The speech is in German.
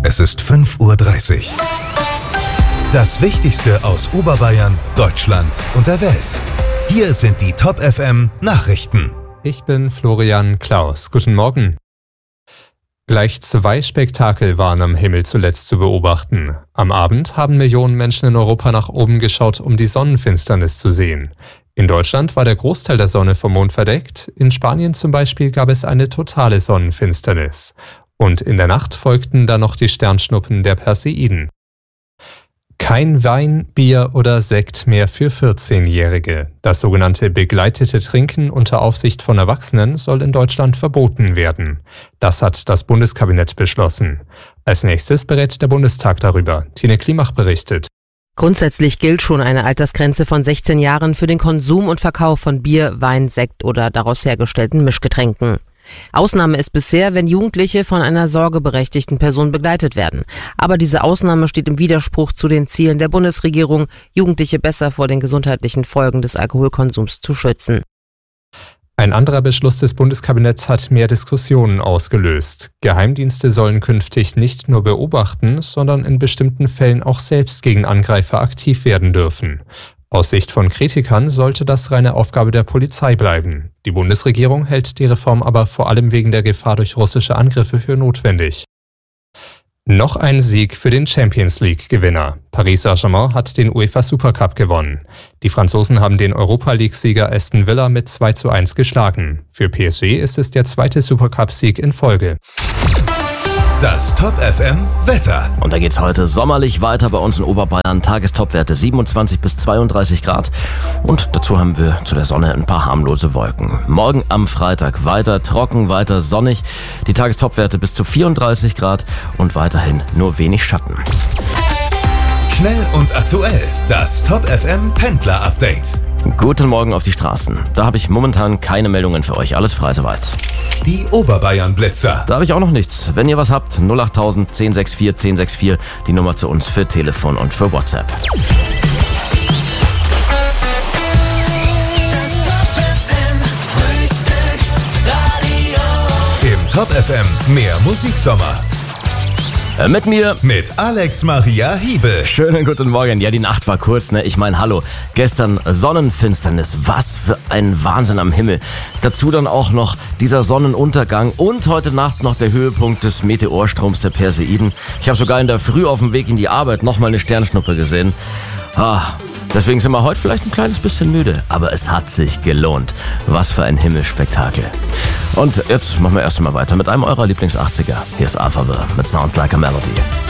Es ist 5:30 Uhr. Das Wichtigste aus Oberbayern, Deutschland und der Welt. Hier sind die Top FM Nachrichten. Ich bin Florian Klaus. Guten Morgen. Gleich 2 Spektakel waren am Himmel zuletzt zu beobachten. Am Abend haben Millionen Menschen in Europa nach oben geschaut, um die Sonnenfinsternis zu sehen. In Deutschland war der Großteil der Sonne vom Mond verdeckt. In Spanien zum Beispiel gab es eine totale Sonnenfinsternis. Und in der Nacht folgten dann noch die Sternschnuppen der Perseiden. Kein Wein, Bier oder Sekt mehr für 14-Jährige. Das sogenannte begleitete Trinken unter Aufsicht von Erwachsenen soll in Deutschland verboten werden. Das hat das Bundeskabinett beschlossen. Als nächstes berät der Bundestag darüber. Tine Klimach berichtet. Grundsätzlich gilt schon eine Altersgrenze von 16 Jahren für den Konsum und Verkauf von Bier, Wein, Sekt oder daraus hergestellten Mischgetränken. Ausnahme ist bisher, wenn Jugendliche von einer sorgeberechtigten Person begleitet werden. Aber diese Ausnahme steht im Widerspruch zu den Zielen der Bundesregierung, Jugendliche besser vor den gesundheitlichen Folgen des Alkoholkonsums zu schützen. Ein anderer Beschluss des Bundeskabinetts hat mehr Diskussionen ausgelöst. Geheimdienste sollen künftig nicht nur beobachten, sondern in bestimmten Fällen auch selbst gegen Angreifer aktiv werden dürfen. Aus Sicht von Kritikern sollte das reine Aufgabe der Polizei bleiben. Die Bundesregierung hält die Reform aber vor allem wegen der Gefahr durch russische Angriffe für notwendig. Noch ein Sieg für den Champions-League-Gewinner. Paris Saint-Germain hat den UEFA Supercup gewonnen. Die Franzosen haben den Europa-League-Sieger Aston Villa mit 2:1 geschlagen. Für PSG ist es der 2. Supercup-Sieg in Folge. Das Top FM Wetter. Und da geht's heute sommerlich weiter bei uns in Oberbayern. Tagestopwerte 27 bis 32 Grad. Und dazu haben wir zu der Sonne ein paar harmlose Wolken. Morgen am Freitag weiter trocken, weiter sonnig. Die Tagestopwerte bis zu 34 Grad und weiterhin nur wenig Schatten. Schnell und aktuell. Das Top FM Pendler Update. Guten Morgen auf die Straßen. Da habe ich momentan keine Meldungen für euch. Alles frei soweit. Die Oberbayern Blitzer. Da habe ich auch noch nichts. Wenn ihr was habt, 08000 1064 1064, die Nummer zu uns für Telefon und für WhatsApp. Das Top FM Frühstücksradio. Im Top FM mehr Musiksommer. Mit mir. Mit Alex Maria Hiebel. Schönen guten Morgen. Ja, die Nacht war kurz, ne? Ich meine, hallo. Gestern Sonnenfinsternis. Was für ein Wahnsinn am Himmel. Dazu dann auch noch dieser Sonnenuntergang und heute Nacht noch der Höhepunkt des Meteorstroms der Perseiden. Ich habe sogar in der Früh auf dem Weg in die Arbeit nochmal eine Sternschnuppe gesehen. Deswegen sind wir heute vielleicht ein kleines bisschen müde, aber es hat sich gelohnt. Was für ein Himmelsspektakel. Und jetzt machen wir erst einmal weiter mit einem eurer Lieblings-80er. Hier ist Alphaville mit Sounds Like a Melody.